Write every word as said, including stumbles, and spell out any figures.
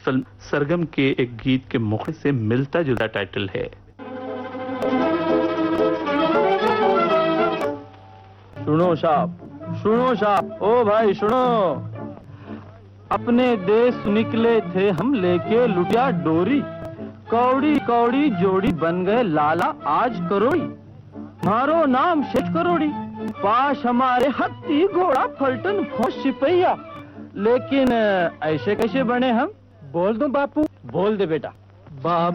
दरअसल सरगम के एक गीत के मुख से मिलता जुलता टाइटल है। सुनो साहब, सुनो साहब, ओ भाई सुनो। अपने देश निकले थे हम लेके लुटिया डोरी, कौड़ी कौड़ी जोड़ी बन गए लाला आज करोड़ी। मारो नाम शेठ करोड़ी, पास हमारे हत्ती घोड़ा फलटन फौज सिपहिया। लेकिन ऐसे कैसे बने हम? बोल दो बापू। बोल दे बेटा। बाप